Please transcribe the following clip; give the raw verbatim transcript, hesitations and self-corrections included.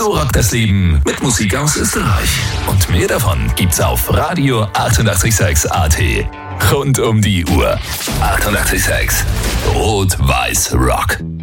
So rockt das Leben mit Musik aus Österreich. Und mehr davon gibt's auf Radio achtundachtzig Komma sechs A T. Rund um die Uhr. achtundachtzig Komma sechs Rot-Weiß Rock.